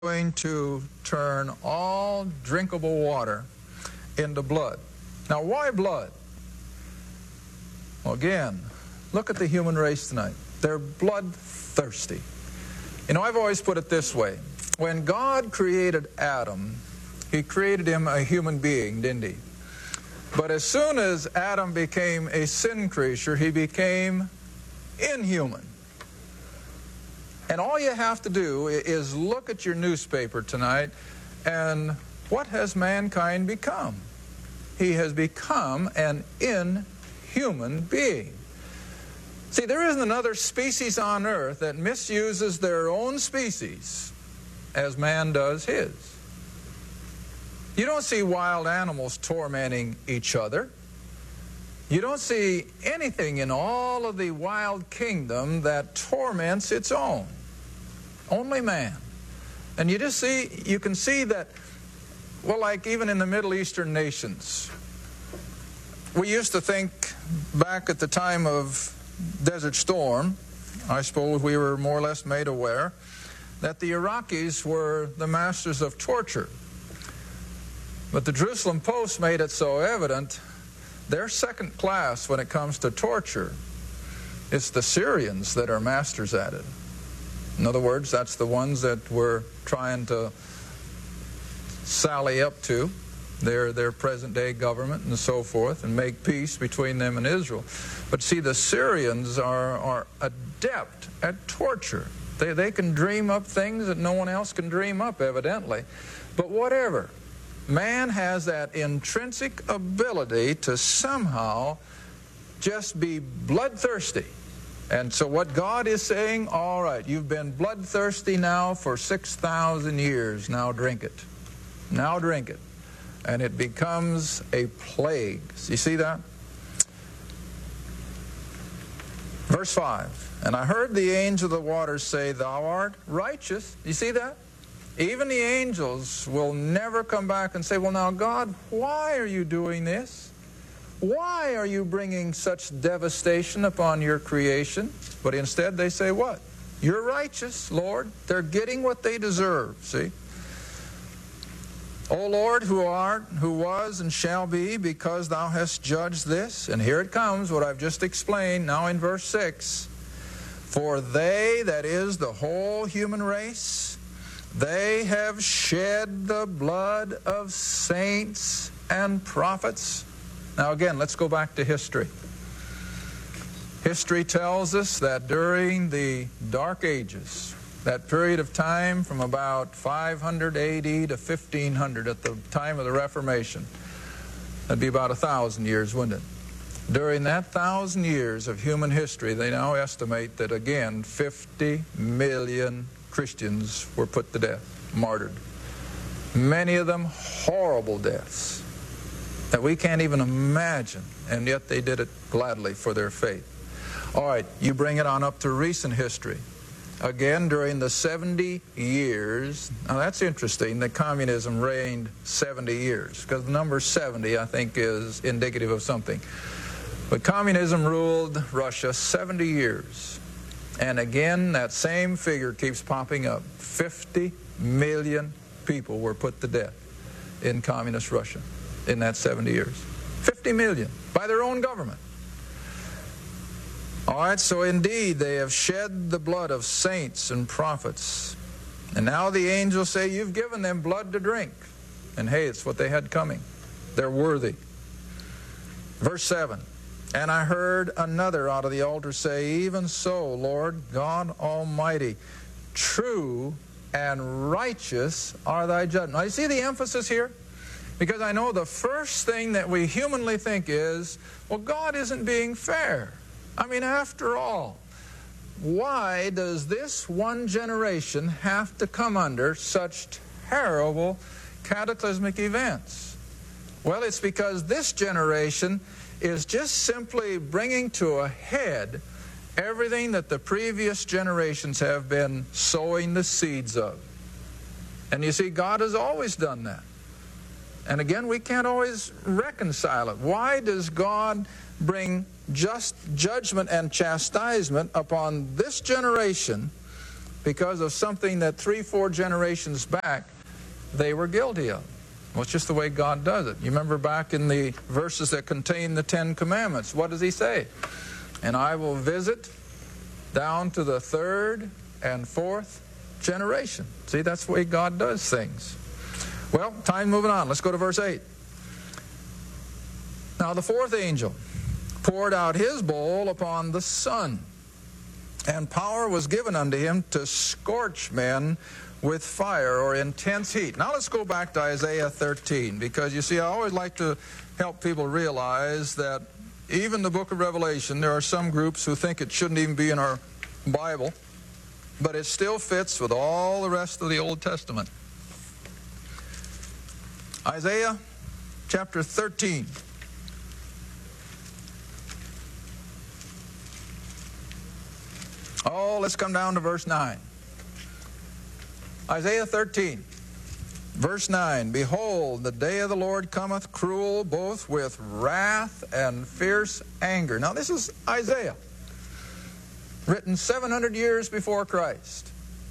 going to turn all drinkable water into blood. Now, why blood? Well, again, look at the human race tonight. They're bloodthirsty. You know, I've always put it this way. When God created Adam, He created him a human being, didn't He? But as soon as Adam became a sin creature, he became inhuman. And all you have to do is look at your newspaper tonight, and what has mankind become? He has become an inhuman being. See, there isn't another species on earth that misuses their own species as man does his. You don't see wild animals tormenting each other. You don't see anything in all of the wild kingdom that torments its own. Only man. And you can see that, well, like even in the Middle Eastern nations, we used to think back at the time of Desert Storm, I suppose we were more or less made aware, that the Iraqis were the masters of torture. But the Jerusalem Post made it so evident, they're second class when it comes to torture. It's the Syrians that are masters at it. In other words, that's the ones that we're trying to sally up to, their present-day government and so forth, and make peace between them and Israel. But see, the Syrians are adept at torture. They can dream up things that no one else can dream up, evidently. But whatever. Man has that intrinsic ability to somehow just be bloodthirsty. And so what God is saying, all right, you've been bloodthirsty now for 6,000 years. Now drink it. Now drink it. And it becomes a plague. You see that? Verse 5. And I heard the angel of the waters say, Thou art righteous. You see that? Even the angels will never come back and say, well, now, God, why are you doing this? Why are you bringing such devastation upon your creation? But instead they say what? You're righteous, Lord. They're getting what they deserve, see? O Lord, who art, who was, and shall be, because thou hast judged this. And here it comes, what I've just explained, now in verse 6. For they, that is the whole human race, they have shed the blood of saints and prophets. Now again, let's go back to history. History tells us that during the Dark Ages, that period of time from about 500 AD to 1500, at the time of the Reformation, that'd be about 1,000 years, wouldn't it? During that 1,000 years of human history, they now estimate that again 50 million Christians were put to death, martyred. Many of them horrible deaths that we can't even imagine, and yet they did it gladly for their faith. All right, you bring it on up to recent history. Again, during the 70 years, now that's interesting that communism reigned 70 years, because the number 70, I think, is indicative of something. But communism ruled Russia 70 years. And again, that same figure keeps popping up. 50 million people were put to death in communist Russia in that 70 years. 50 million by their own government. All right, so indeed they have shed the blood of saints and prophets. And now the angels say, you've given them blood to drink. And hey, it's what they had coming. They're worthy. Verse 7. And I heard another out of the altar say, Even so, Lord God Almighty, true and righteous are thy judgments. Now, you see the emphasis here? Because I know the first thing that we humanly think is, well, God isn't being fair. I mean, after all, why does this one generation have to come under such terrible cataclysmic events? Well, it's because this generation is just simply bringing to a head everything that the previous generations have been sowing the seeds of. And you see, God has always done that. And again, we can't always reconcile it. Why does God bring just judgment and chastisement upon this generation because of something that 3-4 generations back they were guilty of. Well, it's just the way God does it. You remember back in the verses that contain the 10 Commandments, what does he say? And I will visit down to the 3rd and 4th generation. See, that's the way God does things. Well, time moving on. Let's go to verse 8. Now the 4th angel poured out his bowl upon the sun, and power was given unto him to scorch men with fire or intense heat. Now let's go back to Isaiah 13, because you see, I always like to help people realize that even the book of Revelation, there are some groups who think it shouldn't even be in our Bible, but it still fits with all the rest of the Old Testament. Isaiah chapter 13. Oh, let's come down to verse 9. Isaiah 13, verse 9. Behold, the day of the Lord cometh cruel, both with wrath and fierce anger. Now this is Isaiah, written 700 years before Christ.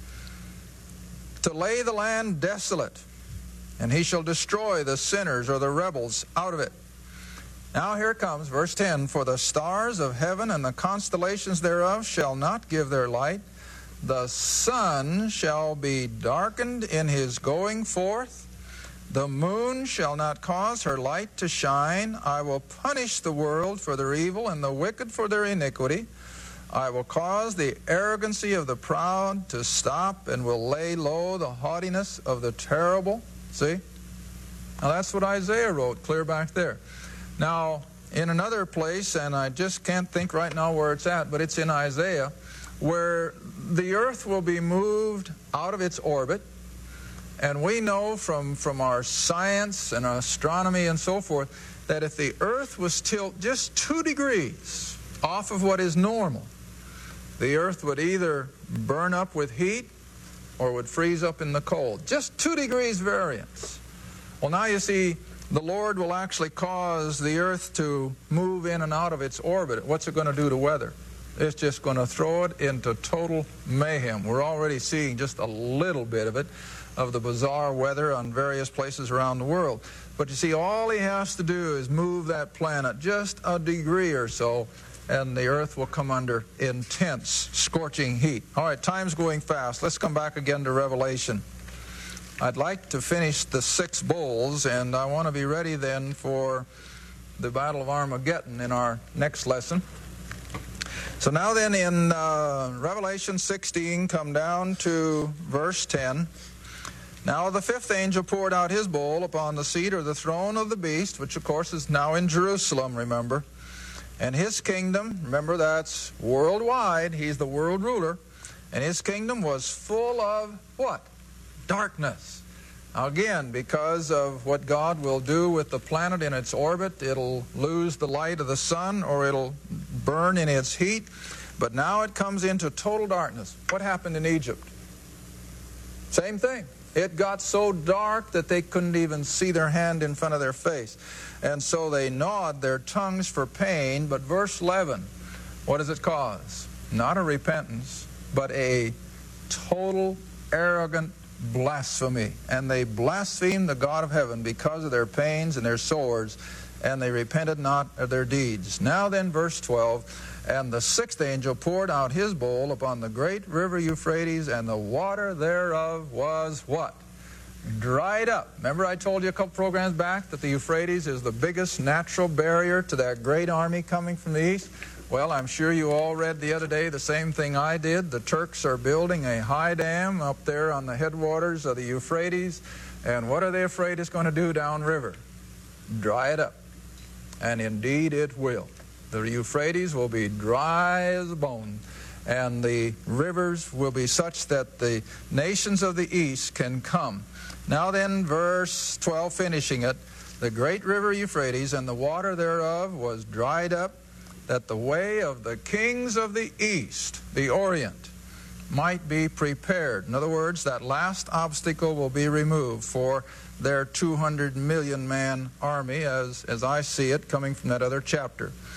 To lay the land desolate, and he shall destroy the sinners or the rebels out of it. Now here it comes, verse 10. For the stars of heaven and the constellations thereof shall not give their light. The sun shall be darkened in his going forth. The moon shall not cause her light to shine. I will punish the world for their evil and the wicked for their iniquity. I will cause the arrogancy of the proud to stop, and will lay low the haughtiness of the terrible. See? Now that's what Isaiah wrote clear back there. Now, in another place, and I just can't think right now where it's at, but it's in Isaiah, where the earth will be moved out of its orbit. And we know from our science and astronomy and so forth that if the earth was tilted just 2 degrees off of what is normal, the earth would either burn up with heat or would freeze up in the cold. Just 2 degrees variance. Well, now you see, the Lord will actually cause the earth to move in and out of its orbit. What's it going to do to weather? It's just going to throw it into total mayhem. We're already seeing just a little bit of it, of the bizarre weather on various places around the world. But you see, all he has to do is move that planet just a degree or so, and the earth will come under intense, scorching heat. All right, time's going fast. Let's come back again to Revelation. I'd like to finish the 6 bowls, and I want to be ready then for the Battle of Armageddon in our next lesson. So now then in Revelation 16, come down to verse 10. Now the 5th angel poured out his bowl upon the seat or the throne of the beast, which of course is now in Jerusalem, remember. And his kingdom, remember that's worldwide, he's the world ruler, and his kingdom was full of what? Darkness. Now again, because of what God will do with the planet in its orbit, it'll lose the light of the sun or it'll burn in its heat. But now it comes into total darkness. What happened in Egypt? Same thing. It got so dark that they couldn't even see their hand in front of their face. And so they gnawed their tongues for pain. But verse 11, what does it cause? Not a repentance, but a total arrogant blasphemy. And they blasphemed the God of heaven because of their pains and their sores, and they repented not of their deeds. Now then, verse 12, and the 6th angel poured out his bowl upon the great river Euphrates, and the water thereof was what? Dried up. Remember I told you a couple programs back that the Euphrates is the biggest natural barrier to that great army coming from the east? Well, I'm sure you all read the other day the same thing I did. The Turks are building a high dam up there on the headwaters of the Euphrates. And what are they afraid it's going to do downriver? Dry it up. And indeed it will. The Euphrates will be dry as a bone. And the rivers will be such that the nations of the east can come. Now then, verse 12, finishing it. The great river Euphrates and the water thereof was dried up, that the way of the kings of the east, the Orient, might be prepared. In other words, that last obstacle will be removed for their 200 million man army, as I see it coming from that other chapter.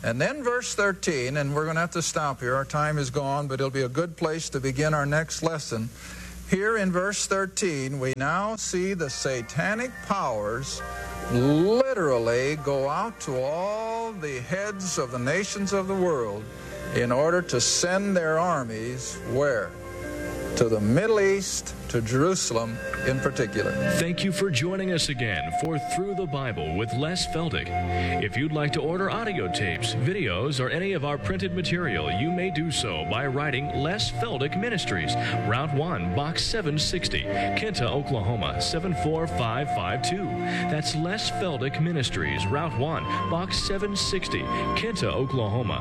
And then verse 13, and we're going to have to stop here. Our time is gone, but it'll be a good place to begin our next lesson. Here in verse 13, we now see the satanic powers literally go out to all the heads of the nations of the world in order to send their armies where? To the Middle East, to Jerusalem in particular. Thank you for joining us again for Through the Bible with Les Feldick. If you'd like to order audio tapes, videos, or any of our printed material, you may do so by writing Les Feldick Ministries, Route 1, Box 760, Kinta, Oklahoma, 74552. That's Les Feldick Ministries, Route 1, Box 760, Kinta, Oklahoma,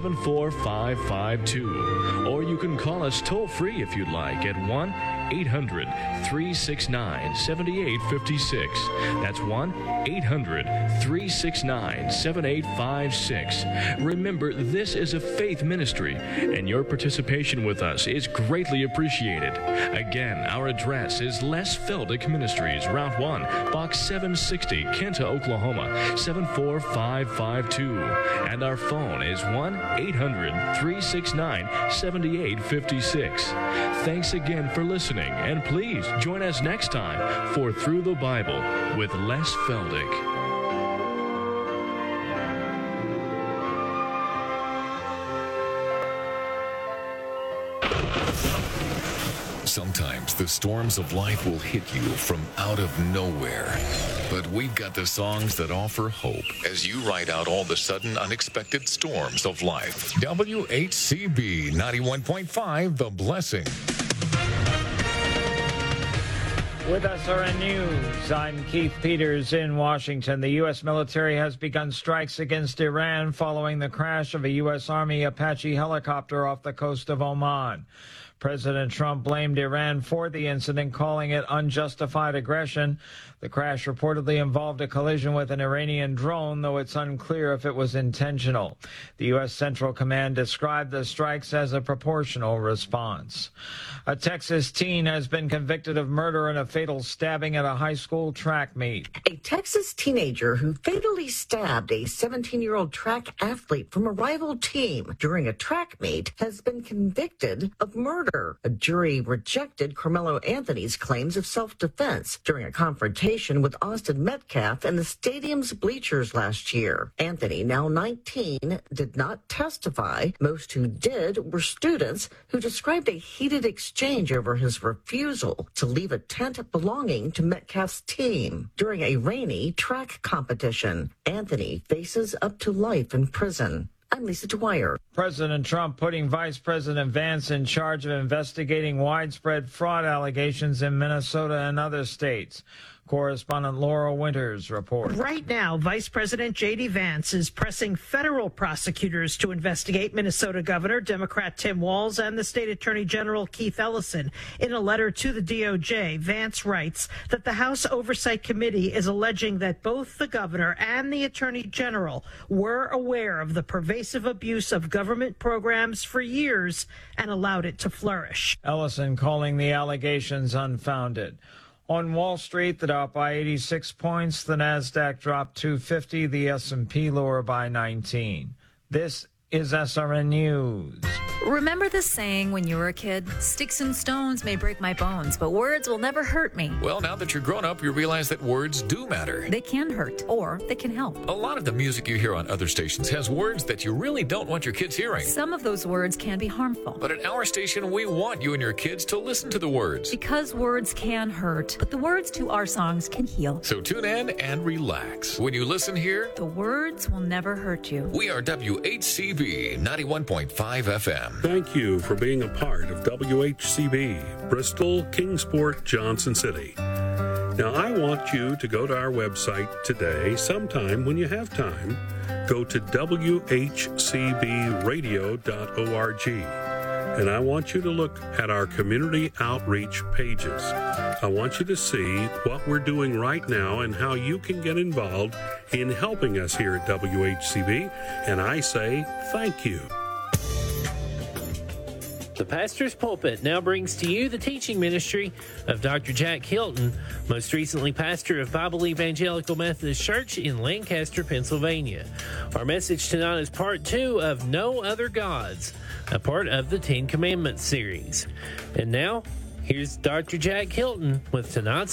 74552. Or you can call us toll-free if you'd like at 1-800-369-7856. That's 1-800-369-7856. Remember, this is a faith ministry, and your participation with us is greatly appreciated. Again, our address is Les Feldick Ministries, Route 1, Box 760, Kinta, Oklahoma, 74552. And our phone is 1-800-369-7856. Thanks again for listening, and please join us next time for Through the Bible with Les Feldick. Sometimes the storms of life will hit you from out of nowhere. But we've got the songs that offer hope as you ride out all the sudden unexpected storms of life. WHCB 91.5, The Blessing. With SRN News, I'm Keith Peters in Washington. The U.S. military has begun strikes against Iran following the crash of a U.S. Army Apache helicopter off the coast of Oman. President Trump blamed Iran for the incident, calling it unjustified aggression. The crash reportedly involved a collision with an Iranian drone, though it's unclear if it was intentional. The U.S. Central Command described the strikes as a proportional response. A Texas teen has been convicted of murder in a fatal stabbing at a high school track meet. A Texas teenager who fatally stabbed a 17-year-old track athlete from a rival team during a track meet has been convicted of murder. A jury rejected Carmelo Anthony's claims of self-defense during a confrontation with Austin Metcalf in the stadium's bleachers last year. Anthony, now 19, did not testify. Most who did were students who described a heated exchange over his refusal to leave a tent belonging to Metcalf's team during a rainy track competition. Anthony faces up to life in prison. I'm Lisa Dwyer. President Trump putting Vice President Vance in charge of investigating widespread fraud allegations in Minnesota and other states. Correspondent Laura Winters reports. Right now, Vice President J.D. Vance is pressing federal prosecutors to investigate Minnesota Governor Democrat Tim Walz and the state Attorney General Keith Ellison. In a letter to the DOJ, Vance writes that the House Oversight Committee is alleging that both the governor and the Attorney General were aware of the pervasive abuse of government programs for years and allowed it to flourish. Ellison calling the allegations unfounded. On Wall Street, the Dow up by 86 points, the Nasdaq dropped 250, the S&P lower by 19. This is SRN News. Remember the saying when you were a kid? Sticks and stones may break my bones, but words will never hurt me. Well, now that you're grown up, you realize that words do matter. They can hurt, or they can help. A lot of the music you hear on other stations has words that you really don't want your kids hearing. Some of those words can be harmful. But at our station, we want you and your kids to listen to the words. Because words can hurt, but the words to our songs can heal. So tune in and relax. When you listen here, the words will never hurt you. We are WHCB 91.5 FM. Thank you for being a part of WHCB, Bristol, Kingsport, Johnson City. Now, I want you to go to our website today, sometime when you have time. Go to WHCBradio.org. And I want you to look at our community outreach pages. I want you to see what we're doing right now and how you can get involved in helping us here at WHCB. And I say thank you. The Pastor's Pulpit now brings to you the teaching ministry of Dr. Jack Hilton, most recently pastor of Bible Evangelical Methodist Church in Lancaster, Pennsylvania. Our message tonight is part 2 of No Other Gods, a part of the Ten Commandments series. And now, here's Dr. Jack Hilton with tonight's